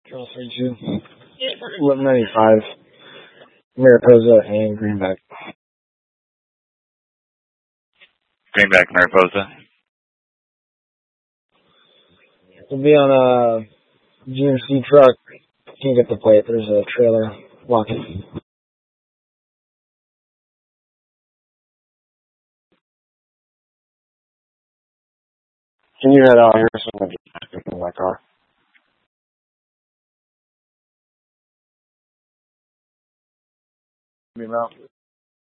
Charles 32. 1195. Mariposa and Greenback. Greenback, Mariposa. We'll be on a GMC truck. Can't get the plate. There's a trailer blocking. Can you head out here? Someone just in my car. Me out.